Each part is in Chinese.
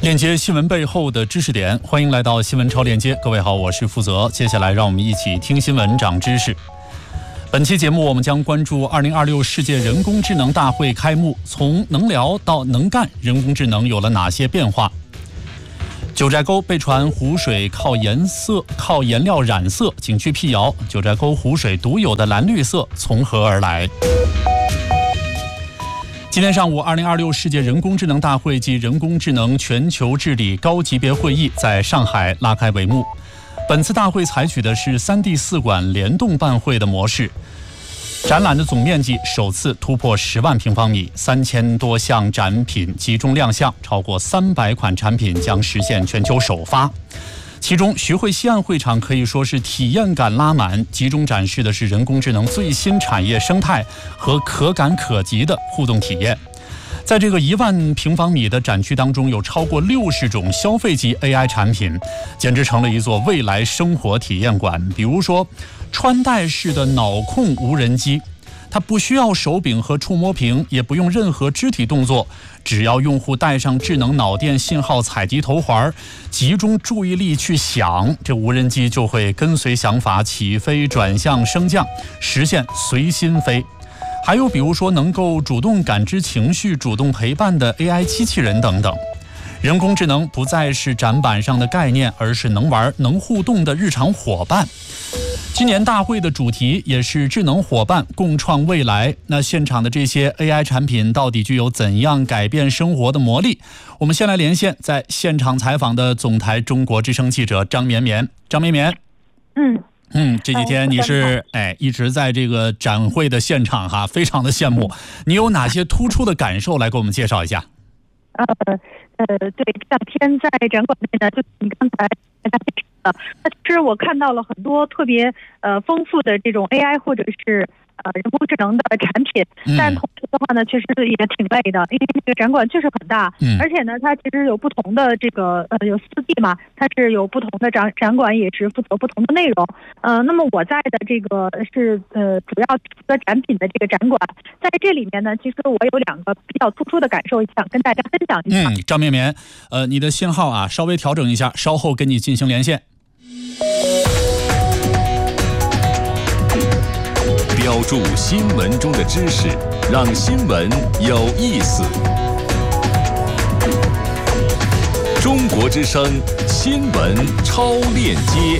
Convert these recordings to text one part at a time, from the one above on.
链接新闻背后的知识点，欢迎来到新闻超链接。各位好，我是负责。接下来让我们一起听新闻长知识。本期节目我们将关注2026世界人工智能大会开幕，从能聊到能干，人工智能有了哪些变化？九寨沟被传湖水靠颜料染色，景区辟谣，九寨沟湖水独有的蓝绿色从何而来？今天上午，2026世界人工智能大会及人工智能全球治理高级别会议在上海拉开帷幕。本次大会采取的是3D 4馆联动办会的模式，展览的总面积首次突破10万平方米，3000多项展品集中亮相，超过300款产品将实现全球首发。其中，徐汇西岸会场可以说是体验感拉满，集中展示的是人工智能最新产业生态和可感可及的互动体验。在这个1万平方米的展区当中，有超过60种消费级 AI 产品，简直成了一座未来生活体验馆。比如说，穿戴式的脑控无人机，它不需要手柄和触摸屏，也不用任何肢体动作，只要用户带上智能脑电信号采集头环，集中注意力去想，这无人机就会跟随想法起飞、转向、升降，实现随心飞。还有比如说能够主动感知情绪、主动陪伴的 AI 机器人等等。人工智能不再是展板上的概念，而是能玩、能互动的日常伙伴。今年大会的主题也是智能伙伴共创未来。那现场的这些 AI 产品到底具有怎样改变生活的魔力？我们先来连线在现场采访的总台中国之声记者张绵绵。张绵绵，这几天你是一直在这个展会的现场哈，非常的羡慕。你有哪些突出的感受来给我们介绍一下？ 对，这两天在展馆内呢，就你刚才其实我看到了很多特别丰富的这种 AI 或者是人工智能的产品，但同时的话呢，确实也挺累的，因为这个展馆确实很大，而且呢，它其实有不同的这个有4D 嘛，它是有不同的展馆，也是负责不同的内容。那么我在的这个是主要负责展品的这个展馆，在这里面呢，其实我有2个比较突出的感受，想跟大家分享一下。 张绵绵，你的信号啊稍微调整一下，稍后跟你进行连线。 标注新闻中的知识，让新闻有意思。中国之声新闻超链接。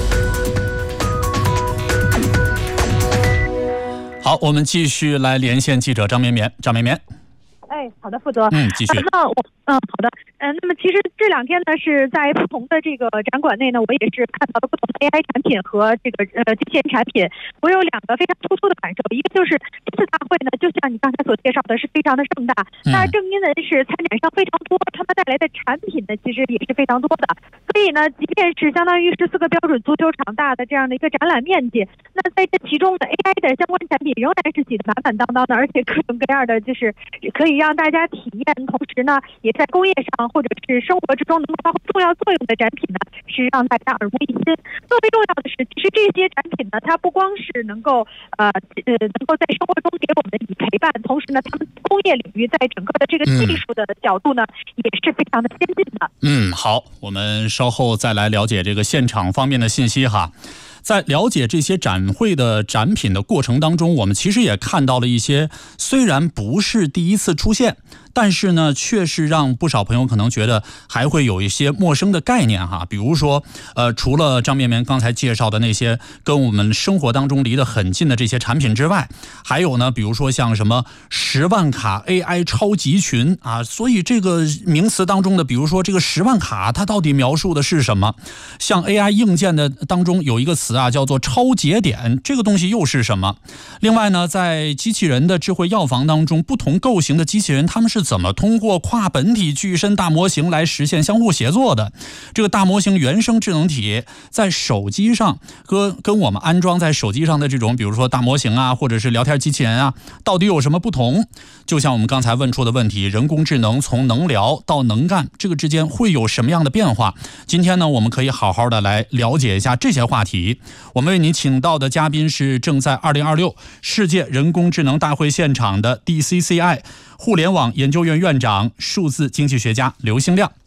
好，我们继续来连线记者张绵绵。张绵绵， 好的，负责。 继续。 好的。那么其实这2天呢，是在不同的这个展馆内呢，我也是看到了不同的 AI 产品和这个机器人产品。我有2个非常突出的感受，一个就是这次大会呢，就像你刚才所介绍的，是非常的盛大。那正因为是参展商非常多，他们带来的产品呢，其实也是非常多的。所以呢，即便是相当于14个标准足球场大的这样的一个展览面积，那在这其中的 AI 的相关产品仍然是挤得满满当当的，而且各种各样的就是可以让大家体验，同时呢，也在工业上或者是生活之中能够发挥重要作用的展品呢，是让大家耳目一新。更为重要的是，其实这些展品呢，它不光是能够能够在生活中给我们以陪伴，同时呢，他们工业领域在整个的这个技术的角度呢，也是非常的先进的。 好，我们稍后再来了解这个现场方面的信息哈。在了解这些展会的展品的过程当中，我们其实也看到了一些虽然不是第一次出现，但是呢，确实让不少朋友可能觉得还会有一些陌生的概念哈。比如说，除了张绵绵刚才介绍的那些跟我们生活当中离得很近的这些产品之外，还有呢，比如说像什么10万卡 AI 超集群啊，所以这个名词当中的，比如说这个10万卡，它到底描述的是什么？像 AI 硬件的当中有一个词啊，叫做超节点，这个东西又是什么？另外呢，在机器人的智慧药房当中，不同构型的机器人，他们是怎么通过跨本体具身大模型来实现相互协作的？这个大模型原生智能体在手机上跟我们安装在手机上的这种，比如说大模型啊，或者是聊天机器人啊，到底有什么不同？就像我们刚才问出的问题，人工智能从能聊到能干，这个之间会有什么样的变化？今天呢，我们可以好好的来了解一下这些话题。我们为您请到的嘉宾是正在2026世界人工智能大会现场的 DCCI 互联网研究院院长、数字经济学家刘兴亮。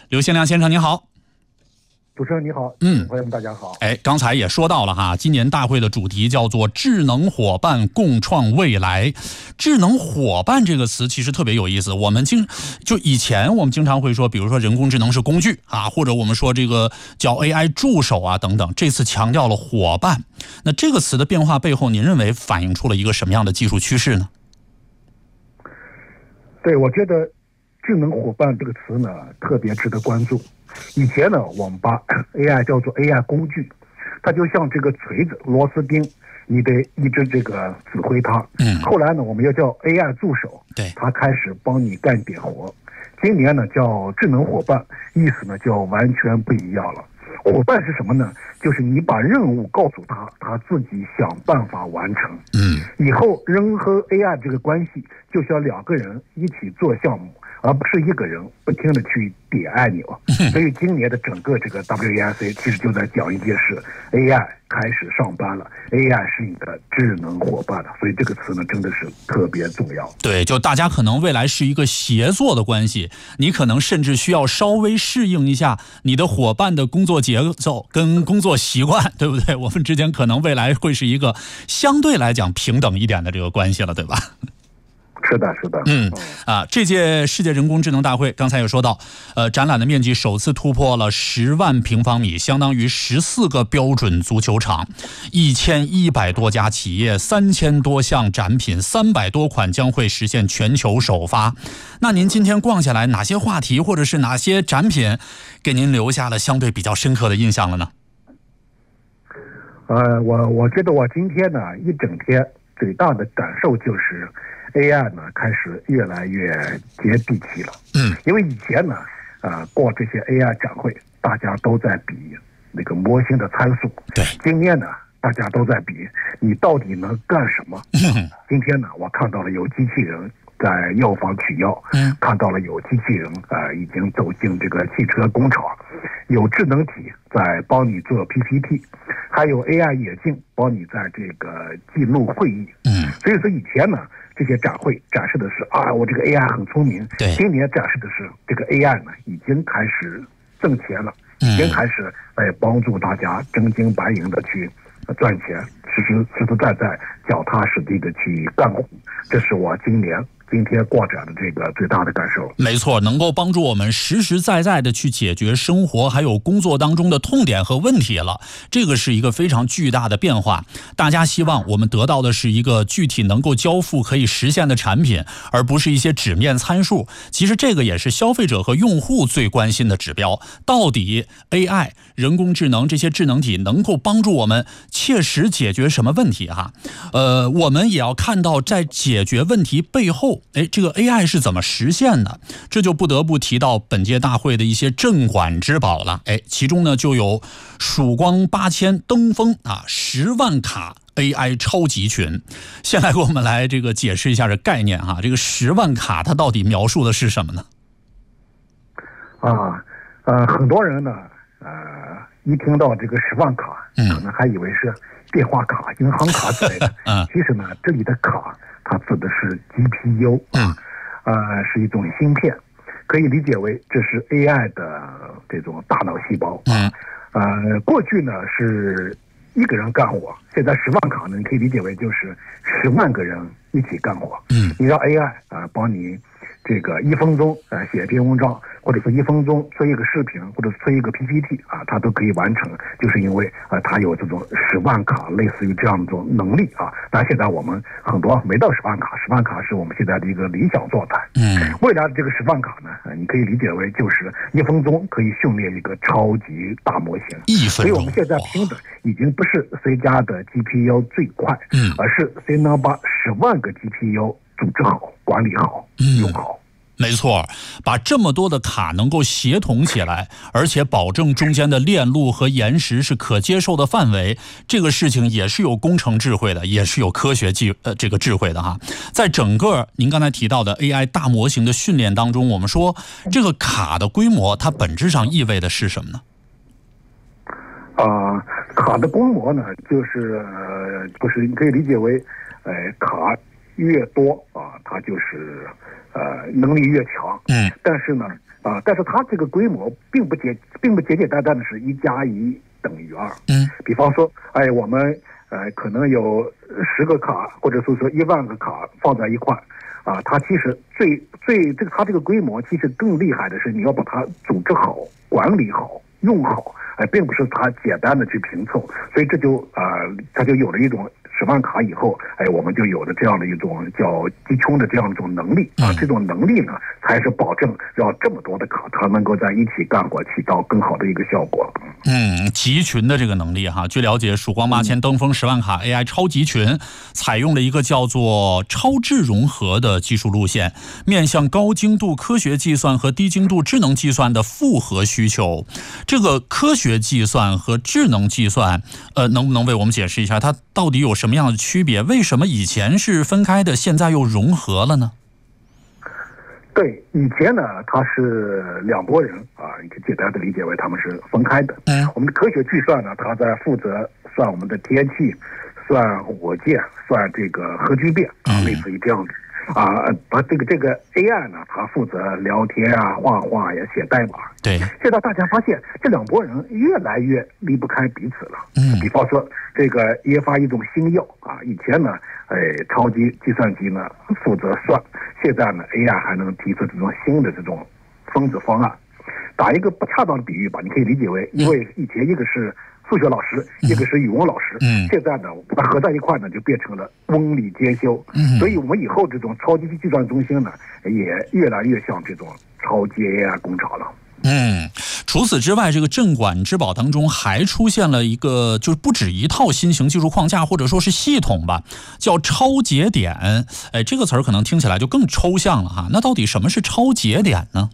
刘先亮先生您好。 主持人你好，朋友们大家好。 刚才也说到了哈，今年大会的主题叫做智能伙伴共创未来。智能伙伴这个词其实特别有意思，以前我们经常会说，比如说人工智能是工具啊，或者我们说这个叫 AI 助手啊等等，这次强调了伙伴。那这个词的变化背后，您认为反映出了一个什么样的技术趋势呢？ 对，我觉得智能伙伴这个词呢特别值得关注。以前呢，我们把 AI 叫做 AI 工具，它就像这个锤子、螺丝钉，你得一直这个指挥它。后来呢，我们要叫 AI 助手， 对， 它开始帮你干点活。今年呢叫智能伙伴，意思呢就完全不一样了。伙伴是什么呢？就是你把任务告诉他，他自己想办法完成。以后人和 AI 这个关系就像两个人一起做项目，而不是一个人不停的去点按钮。所以今年的整个这个 WEIC 其实就在讲一件事 ，AI 开始上班了 ，AI 是你的智能伙伴了。所以这个词呢真的是特别重要。 对，就大家可能未来是一个协作的关系，你可能甚至需要稍微适应一下你的伙伴的工作节奏跟工作习惯，对不对？我们之间可能未来会是一个相对来讲平等一点的这个关系了，对吧？ 是的，是的。 这届世界人工智能大会刚才也说到，展览的面积首次突破了10万平方米，相当于14个标准足球场，1100多家企业，3000多项展品，300多款将会实现全球首发。那您今天逛下来，哪些话题或者是哪些展品给您留下了相对比较深刻的印象了呢？ 我觉得我今天呢一整天最大的感受就是AI 呢开始越来越接地气了。因为以前呢，过这些 AI 展会，大家都在比那个模型的参数。 对， 今天呢，大家都在比你到底能干什么。今天呢，我看到了有机器人在药房取药，看到了有机器人已经走进这个汽车工厂，有智能体在帮你做 PPT， 还有 AI 眼镜帮你在这个记录会议。所以说以前呢，这些展会展示的是我这个 AI 很聪明。 对， 今年展示的是这个 AI 呢已经开始挣钱了，已经开始帮助大家真金白银的去赚钱，实实在在、脚踏实地的去干活。这是我今天逛展的这个最大的感受。 没错，能够帮助我们实实在在的去解决生活还有工作当中的痛点和问题了，这个是一个非常巨大的变化。大家希望我们得到的是一个具体能够交付可以实现的产品，而不是一些纸面参数。其实这个也是消费者和用户最关心的指标，到底 AI 人工智能这些智能体能够帮助我们切实解决什么问题哈？我们也要看到在解决问题背后，这个 AI 是怎么实现的？这就不得不提到本届大会的一些镇馆之宝了。其中呢就有曙光8000登峰10万卡 AI 超级群。先来给我们来这个解释一下这概念哈，这个10万卡它到底描述的是什么呢？ 很多人呢，一听到这个10万卡，可能还以为是电话卡、银行卡之类的。其实呢，这里的卡它指的是 GPU，是一种芯片，可以理解为这是 AI 的这种大脑细胞。过去呢是一个人干活，现在10万卡呢，你可以理解为就是10万个人一起干活。你让 AI 帮你这个1分钟写一篇文章，或者是1分钟做一个视频，或者是做一个 PPT 它都可以完成，就是因为它有这种10万卡类似于这样一种能力但现在我们很多没到10万卡，10万卡是我们现在的一个理想状态。未来的这个10万卡呢，你可以理解为就是1分钟可以训练一个超级大模型。所以我们现在拼的已经不是谁家的 GPU 最快，而是谁能把10万个 GPU 组织好、管理好、用好。 没错，把这么多的卡能够协同起来，而且保证中间的链路和延时是可接受的范围，这个事情也是有工程智慧的，也是有科学这个智慧的哈。在整个您刚才提到的 AI 大模型的训练当中，我们说这个卡的规模，它本质上意味的是什么呢？ 卡的规模呢，就是你可以理解为，卡越多它就是能力越强。但是呢， 但是它这个规模并不简单的是1+1等于2。比方说，我们可能有10个卡，或者说1万个卡放在一块，它其实它这个规模其实更厉害的是你要把它组织好、管理好、用好，并不是它简单的去拼凑，所以它就有了一种10万卡以后，我们就有了这样的一种叫集穷的这样一种能力啊，这种能力呢，才是保证让这么多的卡它能够在一起干活，起到更好的一个效果。 集群的这个能力哈，据了解，曙光8000登峰10万卡 AI 超集群采用了一个叫做超智融合的技术路线，面向高精度科学计算和低精度智能计算的复合需求。这个科学计算和智能计算，能不能为我们解释一下它到底有什么样的区别？为什么以前是分开的，现在又融合了呢？ 对，以前呢，它是2拨人你可以简单的理解为他们是分开的。我们的科学计算呢，它在负责算我们的天气，算火箭，算这个核聚变类似于这样子。这个 AI 呢，它负责聊天画画呀、写代码。 对， 现在大家发现这2拨人越来越离不开彼此了。比方说这个研发一种新药以前呢，超级计算机呢负责算，现在呢 AI 还能提出这种新的这种分子方案。打一个不恰当的比喻吧，你可以理解为，因为以前一个是数学老师，一个是语文老师，现在呢把它合在一块呢，就变成了文理兼修。所以我们以后这种超级计算中心呢，也越来越像这种超级 AI 工厂了。 除此之外，这个镇馆之宝当中还出现了一个，就是不止一套新型技术框架或者说是系统吧，叫超节点。这个词儿可能听起来就更抽象了哈。那到底什么是超节点呢？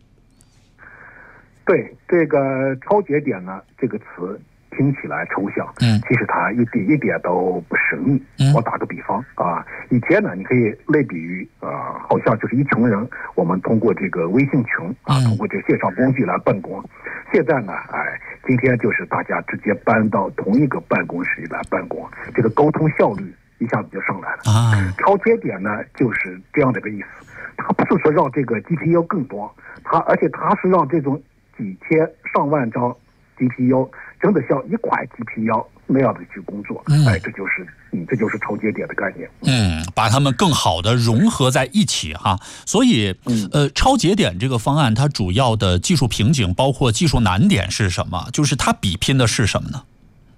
对， 这个超节点呢，这个词听起来抽象，其实它一点都不神秘。我打个比方以前呢，你可以类比于好像就是一群人，我们通过这个微信群通过这个线上工具来办公。现在呢，今天就是大家直接搬到同一个办公室里来办公，这个沟通效率一下子就上来了。超节点呢，就是这样的一个意思。它不是说让这个 GPU 更多，而且它是让这种几千上万张 GPU 真的像一块 GPU 那样的去工作。这就是超节点的概念。 把它们更好的融合在一起哈。所以超节点这个方案它主要的技术瓶颈包括技术难点是什么？就是它比拼的是什么呢？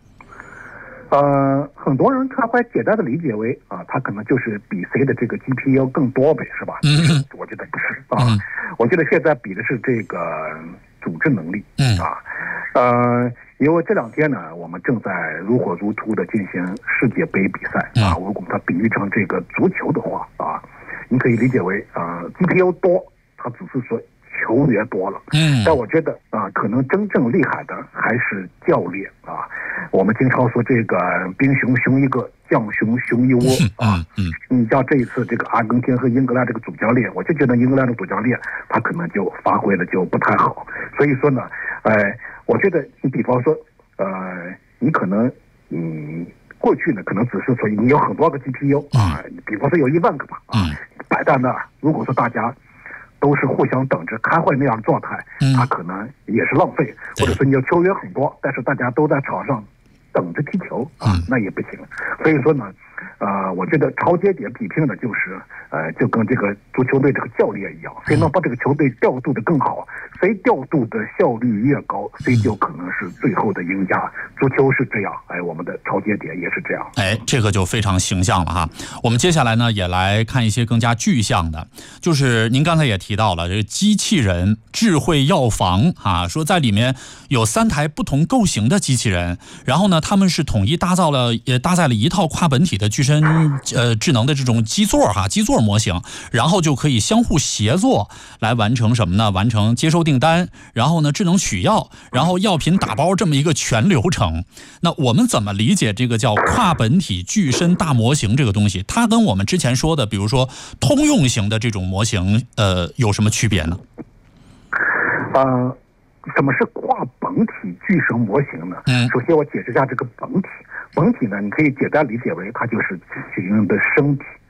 很多人他会简单的理解为他可能就是比谁的这个 GPU 更多呗，是吧？我觉得不是我觉得现在比的是这个组织能力。因为这2天呢，我们正在如火如荼的进行世界杯比赛如果它比喻成这个足球的话你可以理解为GPU 多，它只是说球员多了。但我觉得可能真正厉害的还是教练我们经常说这个兵熊熊一个，将熊熊一窝你像这一次这个阿根廷和英格兰这个主教练，我就觉得英格兰的主教练他可能就发挥的就不太好。所以说呢，我觉得你比方说你可能过去呢可能只是说你有很多个 GPU 比方说有1万个吧摆在那儿，如果说大家都是互相等着开会那样的状态，它可能也是浪费。或者说你有球员很多，但是大家都在场上等着踢球那也不行。所以说呢我觉得超节点比拼的就是就跟这个足球队这个教练一样，谁能把这个球队调度的更好，谁调度的效率越高，谁就可能是最后的赢家。足球是这样，我们的超节点也是这样。 这个就非常形象了哈。我们接下来呢也来看一些更加具象的，就是您刚才也提到了这个机器人智慧药房说在里面有3台不同构型的机器人，然后呢他们是统一搭载了一套跨本体的具身智能的这种基座模型，然后就可以相互协作来完成什么呢？完成接收订单，然后呢智能取药，然后药品打包这么一个全流程。那我们怎么理解这个叫跨本体具身大模型这个东西？它跟我们之前说的比如说通用型的这种模型有什么区别呢？ 什么是跨本体具身模型呢？首先我解释一下这个本体。本体呢，你可以简单理解为它就是机器人的身体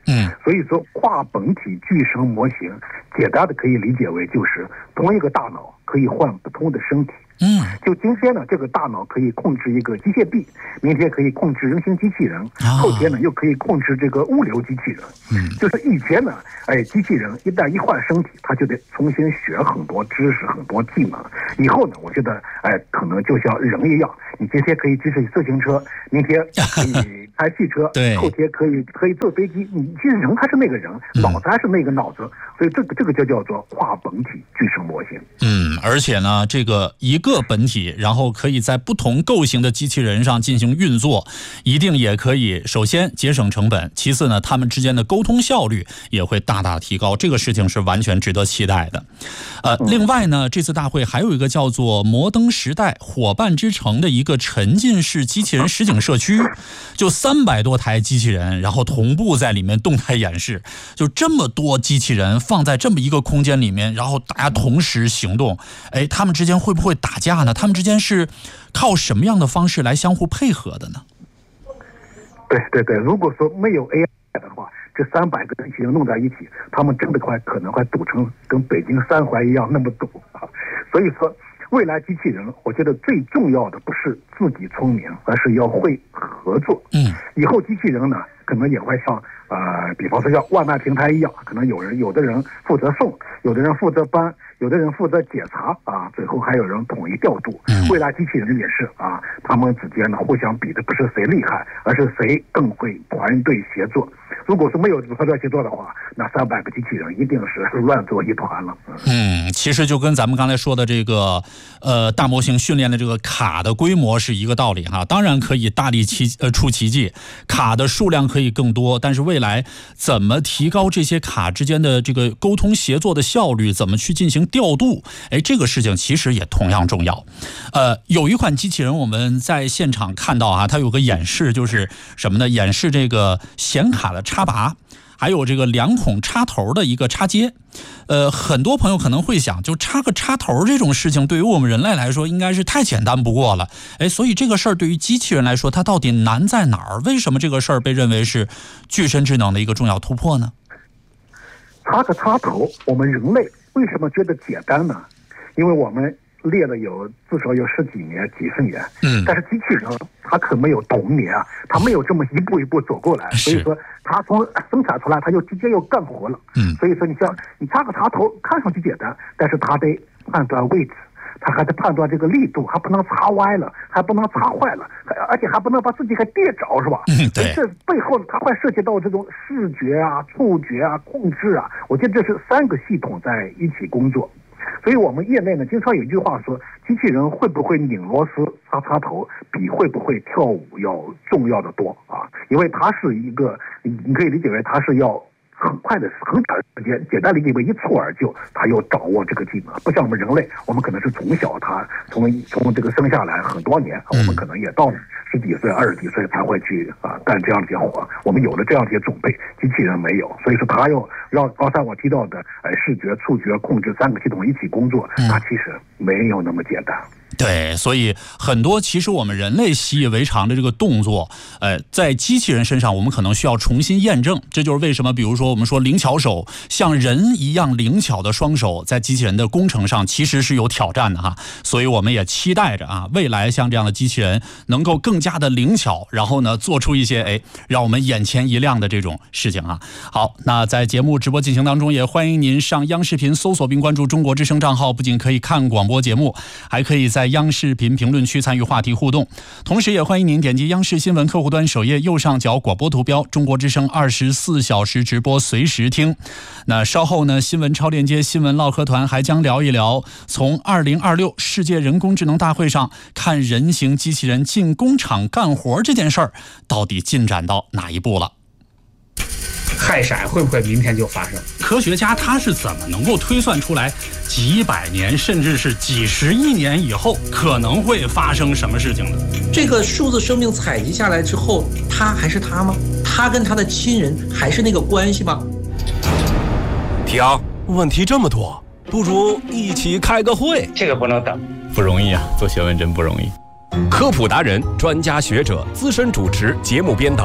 所以说跨本体具声模型，简单的可以理解为就是同一个大脑可以换不同的身体。就今天呢，这个大脑可以控制一个机械臂，明天可以控制人形机器人，后天呢又可以控制这个物流机器人。就是以前呢，机器人一旦一换身体，他就得重新学很多知识、很多技能。以后呢，我觉得可能就像人一样，你今天可以骑自行车，明天可以开汽车，后天可以坐飞机。你其实人还是那个人，脑子还是那个脑子，所以这个就叫做跨本体具声模型。 而且呢，这个一个本体，然后可以在不同构型的机器人上进行运作，一定也可以首先节省成本，其次呢，他们之间的沟通效率也会大大提高，这个事情是完全值得期待的。另外呢，这次大会还有一个叫做摩登时代伙伴之城的一个沉浸式机器人实景社区，就300多台机器人，然后同步在里面动态演示，就这么多机器人放在这么一个空间里面，然后大家同时行动，他们之间会不会打架呢？他们之间是靠什么样的方式来相互配合的呢？ 对，如果说没有 AI 的话，这300个机器人弄在一起，他们真的可能会堵成跟北京3环一样那么堵啊！所以说，未来机器人，我觉得最重要的不是自己聪明，而是要会合作。以后机器人呢，可能也会像比方说像外卖平台一样，可能有的人负责送，有的人负责搬，有的人负责检查啊，最后还有人统一调度。未来机器人也是啊，他们之间呢互相比的不是谁厉害，而是谁更会团队协作。如果说没有团队协作的话，那300个机器人一定是乱作一团了。 其实就跟咱们刚才说的这个大模型训练的这个卡的规模是一个道理哈。当然可以大力出奇迹，卡的数量可以更多，但是未来怎么提高这些卡之间的这个沟通协作的效率，怎么去进行调度，这个事情其实也同样重要。有一款机器人我们在现场看到啊，它有个演示，就是什么呢？演示这个显卡的插拔，还有这个2孔插头的一个插接。很多朋友可能会想，就插个插头这种事情对于我们人类来说应该是太简单不过了，所以这个事儿对于机器人来说它到底难在哪儿？为什么这个事儿被认为是具身智能的一个重要突破呢？ 插个插头，我们人类为什么觉得简单呢？因为我们练了至少有10几年、几十年，但是机器人它可没有童年啊，它没有这么一步一步走过来，所以说它从生产出来，它就直接又干活了。所以说你像你插个插头，看上去简单，但是它得判断位置，它还得判断这个力度，还不能插歪了，还不能插坏了，而且还不能把自己还跌着，是吧？对，这背后它会涉及到这种视觉啊、触觉啊、控制啊，我觉得这是3个系统在一起工作。所以我们业内呢，经常有一句话说，机器人会不会拧螺丝、插插头，比会不会跳舞要重要的多啊！因为它是一个，你可以理解为它是要很快的、很短的时间，简单理解为一蹴而就，他要掌握这个技能。不像我们人类，我们可能是从小从这个生下来很多年，我们可能也到10几岁、20几岁才会去干这样的活。我们有了这样一些准备，机器人没有，所以说他要让刚才我提到的视觉、触觉控制3个系统一起工作，它其实没有那么简单。 对，所以很多其实我们人类习以为常的这个动作，在机器人身上我们可能需要重新验证。这就是为什么，比如说我们说灵巧手，像人一样灵巧的双手，在机器人的工程上其实是有挑战的哈。所以我们也期待着未来像这样的机器人能够更加的灵巧，然后呢做出一些让我们眼前一亮的这种事情啊。好，那在节目直播进行当中，也欢迎您上央视频搜索并关注中国之声账号，不仅可以看广播节目，还可以在央视频评论区参与话题互动。同时也欢迎您点击央视新闻客户端首页右上角广播图标，中国之声24小时直播随时听。那稍后呢，新闻超链接新闻唠嗑团还将聊一聊从2026世界人工智能大会上看人形机器人进工厂干活这件事儿到底进展到哪一步了。 氦闪会不会明天就发生？ 科学家他是怎么能够推算出来几百年甚至是几十亿年以后可能会发生什么事情的？ 这个数字生命采集下来之后，他还是他吗？他跟他的亲人还是那个关系吗？ 提昂，问题这么多，不如一起开个会。 这个不能等， 不容易啊，做学问真不容易。 科普达人、专家学者、资深主持、节目编导，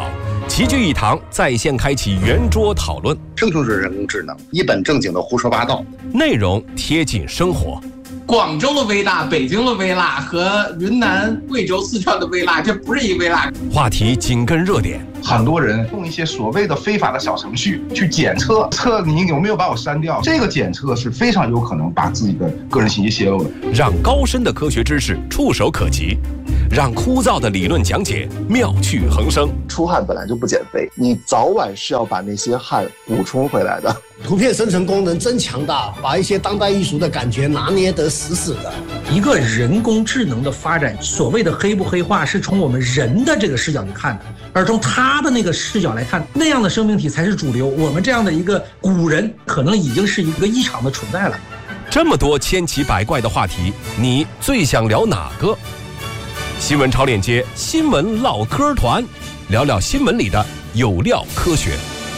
齐聚一堂，在线开启圆桌讨论。 生就是人工智能，一本正经的胡说八道， 内容贴近生活。 广州的微辣、北京的微辣和云南、贵州、四川的微辣，这不是一微辣。 话题紧跟热点。 很多人用一些所谓的非法的小程序去检测你有没有把我删掉，这个检测是非常有可能把自己的个人信息泄露的。 让高深的科学知识触手可及，让枯燥的理论讲解妙趣横生。 出汗本来就不减肥，你早晚是要把那些汗补充回来的。 图片生成功能真强大，把一些当代艺术的感觉拿捏得死死的。 一个人工智能的发展，所谓的黑不黑化，是从我们人的这个视角去看的，而从他的那个视角来看，那样的生命体才是主流。我们这样的一个古人，可能已经是一个异常的存在了。 这么多千奇百怪的话题，你最想聊哪个？新闻超链接，新闻唠嗑团，聊聊新闻里的有料科学。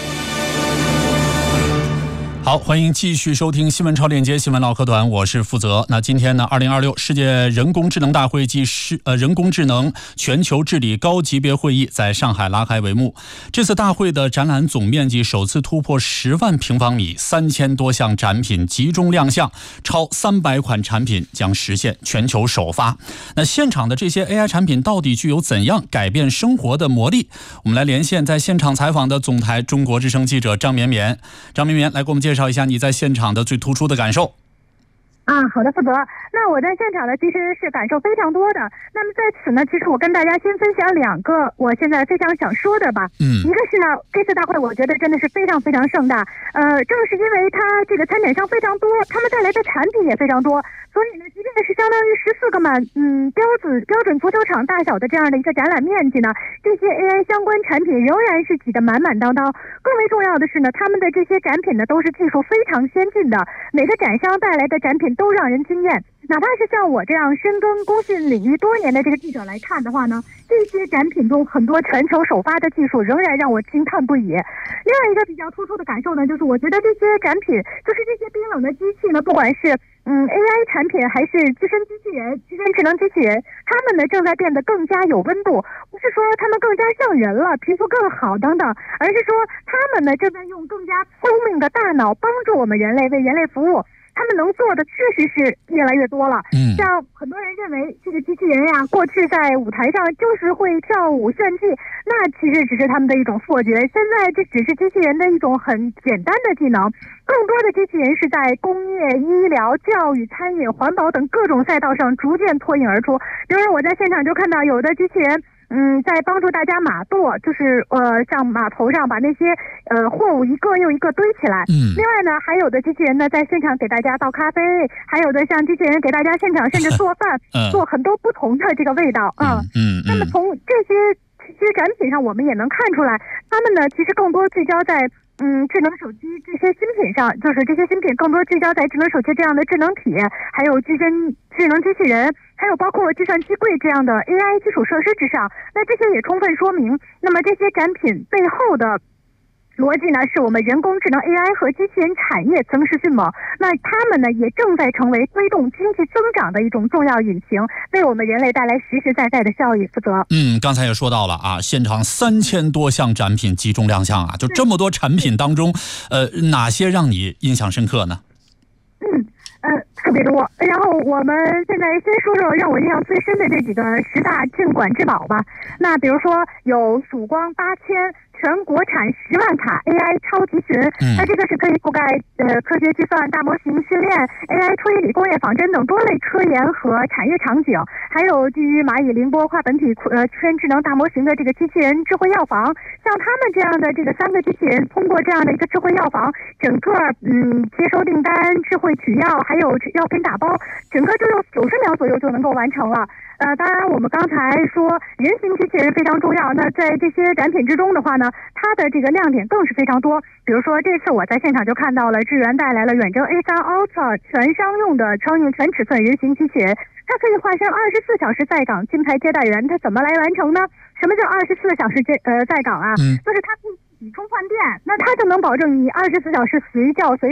好，欢迎继续收听新闻超链接新闻唠嗑团，我是负责。那今天呢，2026世界人工智能大会暨人工智能全球治理高级别会议在上海拉开帷幕。这次大会的展览总面积首次突破10万平方米，3000多项展品集中亮相，超300款产品将实现全球首发。那现场的这些 AI 产品到底具有怎样改变生活的魔力？我们来连线在现场采访的总台中国之声记者张绵绵。张绵绵来给我们介绍一下你在现场的最突出的感受。 好的，负责。那我在现场呢，其实是感受非常多的。那么在此呢，其实我跟大家先分享2个我现在非常想说的吧。一个是呢，这次大会我觉得真的是非常非常盛大。正是因为它这个参展商非常多，他们带来的产品也非常多，所以呢，即便是相当于14个标准足球场大小的这样的一个展览面积呢，这些 AI 相关产品仍然是挤得满满当当。更为重要的是呢，他们的这些展品呢都是技术非常先进的，每个展商带来的展品都让人惊艳。哪怕是像我这样深耕工信领域多年的这个记者来看的话呢，这些展品中很多全球首发的技术仍然让我惊叹不已。另外一个比较突出的感受呢，就是我觉得这些展品，就是这些冰冷的机器呢，不管是AI 产品还是自身机器人、自身智能机器人，他们呢正在变得更加有温度，不是说他们更加像人了，皮肤更好等等，而是说他们呢正在用更加聪明的大脑帮助我们人类，为人类服务。他们能做的确实是越来越多了。像很多人认为这个机器人呀，过去在舞台上就是会跳舞炫技，那其实只是他们的一种错觉。现在这只是机器人的一种很简单的技能，更多的机器人是在工业、医疗、教育、餐饮、环保等各种赛道上逐渐脱颖而出。比如我在现场就看到有的机器人在帮助大家码垛，就是像码头上把那些货物一个又一个堆起来。另外呢，还有的机器人呢在现场给大家倒咖啡，还有的像机器人给大家现场甚至做饭，做很多不同的这个味道那么从这些展品上，我们也能看出来，他们呢其实更多聚焦在智能手机这些新品上，就是这些新品更多聚焦在智能手机这样的智能体，还有智能机器人，还有包括计算机柜这样的 AI 基础设施之上。那这些也充分说明，那么这些展品背后的逻辑呢，是我们人工智能 AI 和机器人产业增势迅猛。那他们呢，也正在成为推动经济增长的一种重要引擎，为我们人类带来实实在在的效益。负责。 刚才也说到了啊，现场3000多项展品集中亮相啊，就这么多产品当中，哪些让你印象深刻呢？ 特别多。然后我们现在先说说让我印象最深的这几个10大镇馆之宝吧。那比如说有曙光8000。全国产10万卡 AI 超级群，那这个是可以覆盖科学计算、大模型训练、AI 推理、工业仿真等多类科研和产业场景，还有基于蚂蚁凌波跨本体圈智能大模型的这个机器人智慧药房。像他们这样的这个3个机器人，通过这样的一个智慧药房，整个接收订单、智慧取药，还有药品打包，整个就用90秒左右就能够完成了。当然我们刚才说人形机器人非常重要，那在这些展品之中的话呢，它的这个亮点更是非常多。比如说这次我在现场就看到了智源带来了远征 A3 Ultra 全商用的超硬全尺寸人形机器人，它可以化身24小时在岗金牌接待员。它怎么来完成呢？什么叫24小时在岗啊？就是它可以充换电，那它就能保证你24小时随叫随到。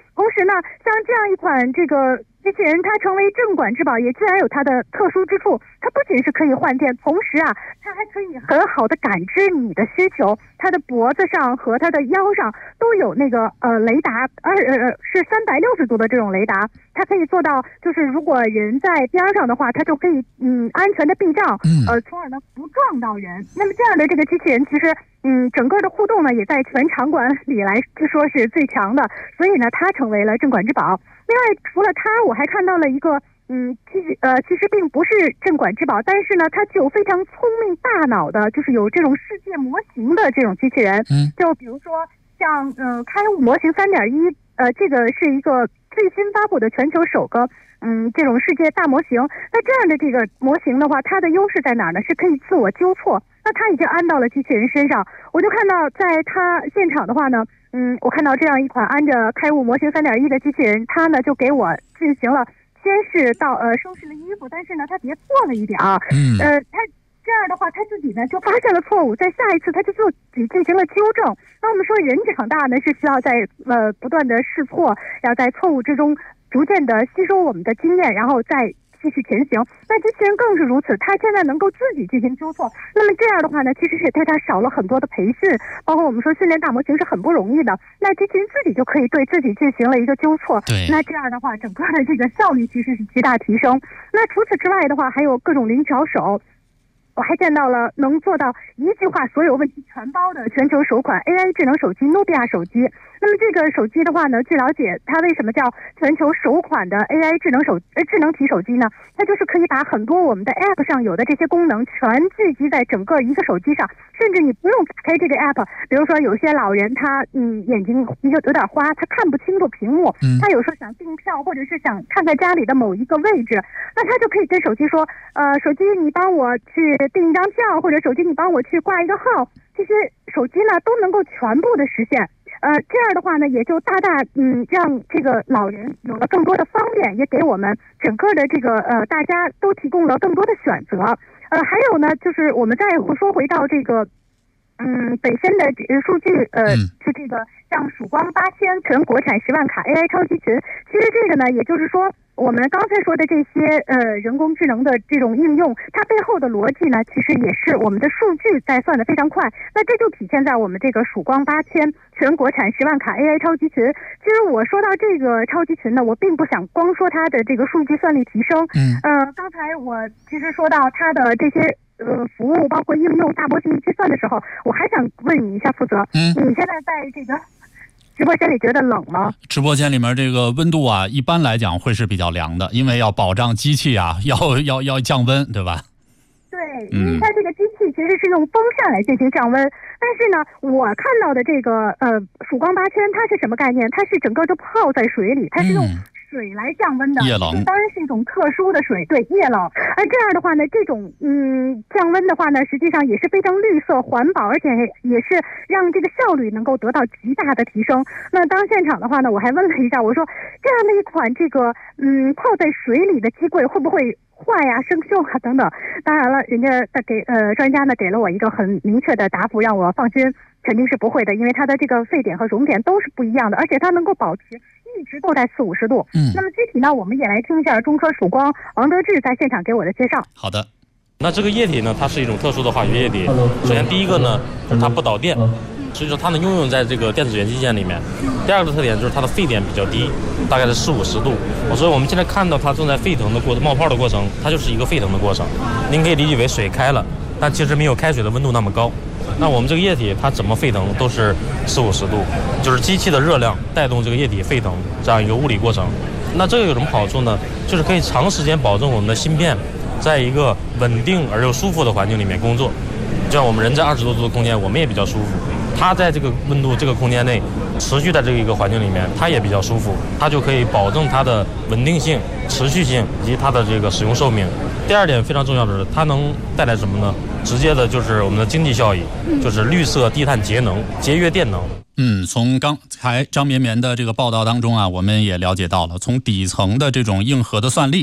同时呢，像这样一款这个机器人，它成为镇馆之宝，也自然有它的特殊之处。它不仅是可以换电，同时啊，它还可以很好的感知你的需求。它的脖子上和它的腰上都有那个雷达，是360度的这种雷达。它可以做到，就是如果人在边上的话，它就可以安全的避障，从而呢不撞到人。那么这样的这个机器人，其实整个的互动呢，也在全场馆里来说是最强的，所以呢，它成为了镇馆之宝。另外，除了它，我还看到了一个，其实并不是镇馆之宝，但是呢，它具有非常聪明大脑的，就是有这种世界模型的这种机器人。就比如说像开悟模型3.1，这个是一个最新发布的全球首个这种世界大模型。那这样的这个模型的话，它的优势在哪儿呢？是可以自我纠错。那它已经安到了机器人身上，我就看到在它现场的话呢，我看到这样一款安着开悟模型3.1的机器人，它呢就给我进行了先是到收拾了衣服，但是呢它别错了一点啊，它这样的话他自己呢就发现了错误，在下一次他就自己进行了纠正。那我们说人长大呢是需要在不断的试错，要在错误之中逐渐的吸收我们的经验，然后再继续前行。那机器人更是如此，它现在能够自己进行纠错。那么这样的话呢，其实是对它少了很多的培训，包括我们说训练大模型是很不容易的。那机器人自己就可以对自己进行了一个纠错。 对， 那这样的话，整个的这个效率其实是极大提升。那除此之外的话，还有各种灵巧手。我还见到了能做到一句话所有问题全包的全球首款 AI 智能手机努比亚手机。那么这个手机的话呢，据了解，它为什么叫全球首款的 AI 智能体手机呢？它就是可以把很多我们的 App 上有的这些功能全聚集在整个一个手机上，甚至你不用打开这个 App。比如说有些老人他眼睛有点花，他看不清楚屏幕，他有时候想订票或者是想看看家里的某一个位置，那他就可以跟手机说，手机你帮我去订一张票，或者手机你帮我去挂一个号，这些手机呢都能够全部的实现。这样的话呢，也就大大让这个老人有了更多的方便，也给我们整个的这个大家都提供了更多的选择。还有呢，就是我们再说回到这个本身的数据，是这个像曙光8000全国产10万卡 AI 超级群。其实这个呢，也就是说我们刚才说的这些人工智能的这种应用，它背后的逻辑呢，其实也是我们的数据在算得非常快。那这就体现在我们这个曙光8000全国产10万卡 AI 超级群。其实我说到这个超级群呢，我并不想光说它的这个数据算力提升。刚才我其实说到它的这些服务，包括应用大模型计算的时候，我还想问你一下负责，你现在在这个直播间里觉得冷吗？ 直播间里面这个温度啊，一般来讲会是比较凉的，因为要保障机器啊，要降温，对吧？ 对，因为它这个机器其实是用风扇来进行降温，但是呢，我看到的这个曙光8000它是什么概念？它是整个就泡在水里，它是用水来降温的， 液冷， 当然是一种特殊的水，对，液冷。而这样的话呢，这种降温的话呢，实际上也是非常绿色环保，而且也是让这个效率能够得到极大的提升。那当现场的话呢，我还问了一下，我说这样的一款这个泡在水里的机柜会不会坏呀、生锈啊等等？当然了，人家专家呢给了我一个很明确的答复，让我放心，肯定是不会的，因为它的这个沸点和熔点都是不一样的，而且它能够保持一直都在40-50度。那么具体呢，我们也来听一下中科曙光王德志在现场给我的介绍。 好的。 那这个液体呢，它是一种特殊的化学液体。首先第一个呢，就是它不导电，所以说它能应用在这个电子元器件里面。第二个特点就是它的沸点比较低，大概是40-50度。所以我们现在看到它正在沸腾的冒泡的过程，它就是一个沸腾的过程。您可以理解为水开了，但其实没有开水的温度那么高。那我们这个液体它怎么沸腾都是40-50度，就是机器的热量带动这个液体沸腾这样一个物理过程。那这个有什么好处呢？就是可以长时间保证我们的芯片在一个稳定而又舒服的环境里面工作。就像我们人在20多度的空间，我们也比较舒服。它在这个温度、这个空间内持续在这一个环境里面，它也比较舒服，它就可以保证它的稳定性、持续性以及它的这个使用寿命。第二点非常重要的是，它能带来什么呢？直接的就是我们的经济效益，就是绿色低碳节能、节约电能。 从刚才张绵绵的这个报道当中啊，我们也了解到了从底层的这种硬核的算力，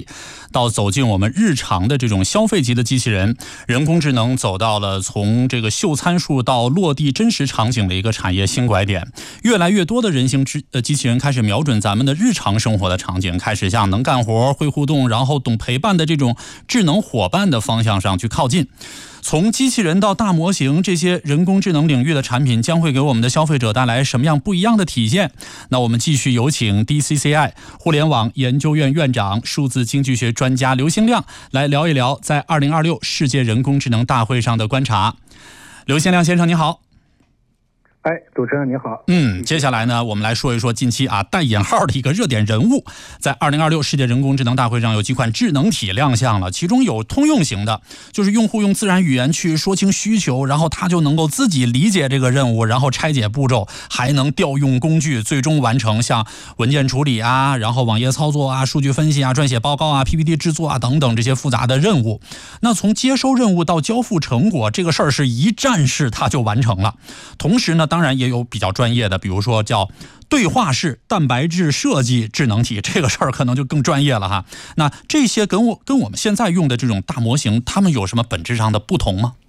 到走进我们日常的这种消费级的机器人，人工智能走到了从这个秀参数到落地真实场景的一个产业新拐点。越来越多的人形机器人开始瞄准咱们的日常生活的场景，开始向能干活、会互动，然后懂陪伴的这种智能伙伴的方向上去靠近。从机器人到大模型，这些人工智能领域的产品将会给我们的消费者带来什么样不一样的体现？那我们继续有请 DCCI 互联网研究院院长、数字经济学专家刘兴亮来聊一聊在2026世界人工智能大会上的观察。刘兴亮先生您好。 主持人你好。 接下来呢，我们来说一说近期带引号的一个热点人物。在2026世界人工智能大会上，有几款智能体亮相了，其中有通用型的，就是用户用自然语言去说清需求，然后他就能够自己理解这个任务，然后拆解步骤，还能调用工具，最终完成像文件处理然后网页操作数据分析撰写报告PPT 制作等等这些复杂的任务。那从接收任务到交付成果，这个事儿是一站式它就完成了。同时呢，当然也有比较专业的，比如说叫对话式蛋白质设计智能体，这个事儿可能就更专业了哈。那这些跟我们现在用的这种大模型，它们有什么本质上的不同吗？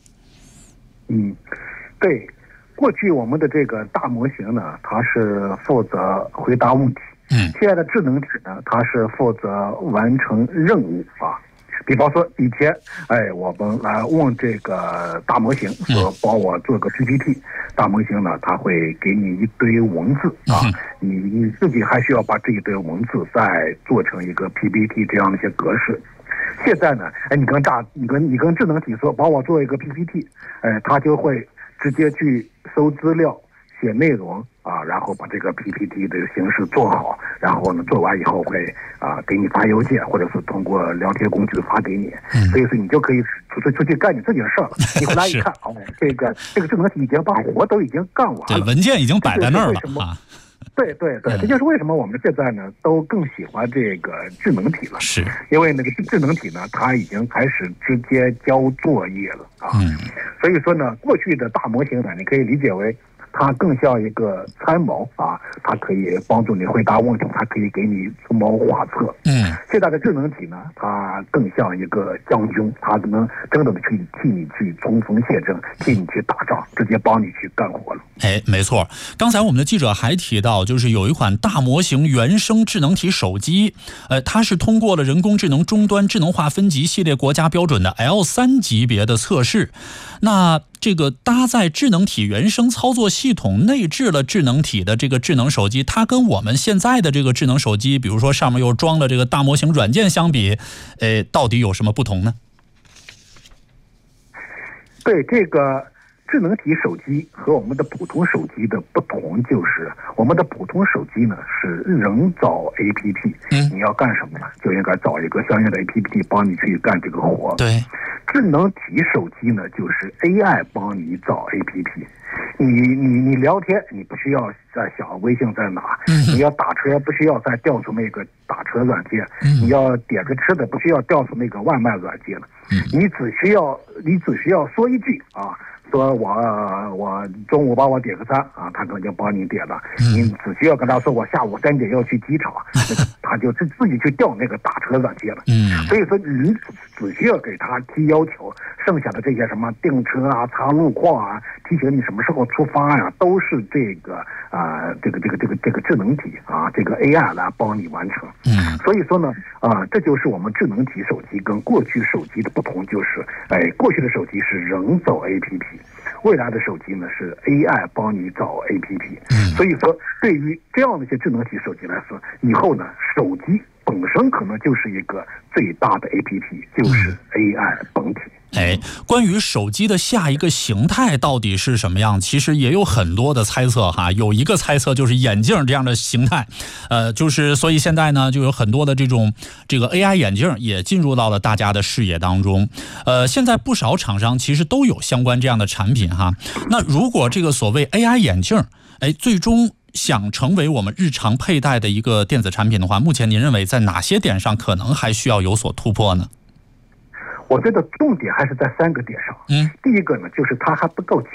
对，过去我们的这个大模型呢，它是负责回答问题，现在的智能体呢，它是负责完成任务比方说以前我们来问这个大模型说帮我做个 PPT， 大模型呢它会给你一堆文字你自己还需要把这一堆文字再做成一个 PPT 这样的一些格式。现在呢你跟智能体说帮我做一个 PPT， 它就会直接去搜资料写内容然后把这个 PPT 的形式做好，然后呢做完以后会给你发邮件，或者是通过聊天工具发给你，所以说你就可以出去干你自己的事儿了。你回来一看这个智能体已经把活都已经干完了， 对，文件已经摆在那儿了对，这就是为什么我们现在呢都更喜欢这个智能体了， 是因为那个智能体呢它已经开始直接交作业了所以说呢过去的大模型呢你可以理解为它更像一个参谋它可以帮助你回答问题，它可以给你出谋划策。现在的智能体呢，它更像一个将军，它能真的去替你去冲锋陷阵，替你去打仗，直接帮你去干活了。 没错。刚才我们的记者还提到，就是有一款大模型原生智能体手机，它是通过了人工智能终端智能化分级系列国家标准的 L3 级别的测试。那这个搭载智能体原生操作系统内置了智能体的这个智能手机，它跟我们现在的这个智能手机，比如说上面又装了这个大模型软件相比，到底有什么不同呢？ 对，这个智能体手机和我们的普通手机的不同就是，我们的普通手机呢是人造 APP，你要干什么呢？就应该找一个相应的 APP 帮你去干这个活。 对， 智能体手机呢就是 AI 帮你找 APP。你聊天，你不需要再想微信在哪；你要打车，不需要再调出那个打车软件；你要点个吃的，不需要调出那个外卖软件了。你只需要说一句说我中午帮我点个餐他可能就帮你点了。你只需要跟他说我下午3点要去机场，他就自己去调那个打车软件了。所以说你只需要给他提要求，剩下的这些什么订车查路况提醒你什么时候出发都是这个智能体这个 AI 来帮你完成。所以说呢这就是我们智能体手机跟过去手机的不同，就是过去的手机是人造 APP， 未来的手机呢是 AI 帮你找 APP。所以说对于这样的一些智能体手机来说，以后呢手机本身可能就是一个最大的 APP， 就是 AI 本体。 关于手机的下一个形态到底是什么样，其实也有很多的猜测有一个猜测就是眼镜这样的形态，就是所以现在呢就有很多的这个 AI 眼镜也进入到了大家的视野当中。现在不少厂商其实都有相关这样的产品那如果这个所谓 AI 眼镜最终想成为我们日常佩戴的一个电子产品的话，目前您认为在哪些点上可能还需要有所突破呢？ 我觉得重点还是在3个点上。第一个呢，就是它还不够轻。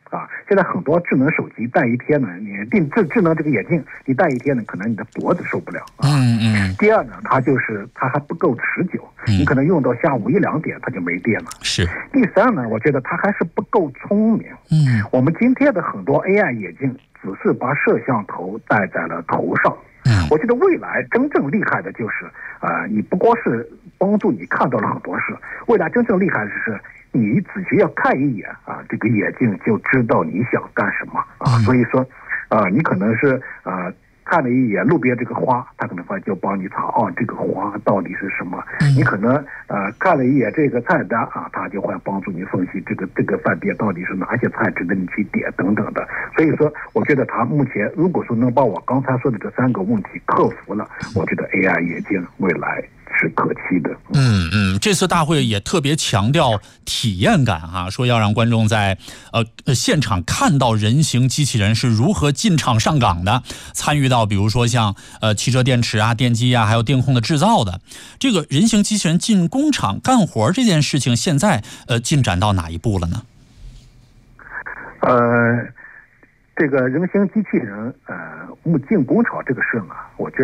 现在很多智能手机戴一天呢，你智能这个眼镜你戴一天呢，可能你的脖子受不了第二呢，它还不够持久，你可能用到下午1、2点它就没电了。 是。 第三呢，我觉得它还是不够聪明。我们今天的很多 AI 眼镜只是把摄像头戴在了头上。我觉得未来真正厉害的就是你不光是帮助你看到了很多事，未来真正厉害的是你只需要看一眼这个眼镜就知道你想干什么所以说你可能是看了一眼路边这个花，他可能就帮你查这个花到底是什么。你可能看了一眼这个菜单他就会帮助你分析这个饭店到底是哪些菜值得你去点等等的。所以说，我觉得他目前如果说能把我刚才说的这3个问题克服了，我觉得 AI 眼镜未来是可期的。 这次大会也特别强调体验感说要让观众在现场看到人形机器人是如何进场上岗的，参与到比如说像汽车电池电机还有电控的制造的这个人形机器人进工厂干活这件事情，现在进展到哪一步了呢？ 这个人形机器人进工厂这个事呢，我觉得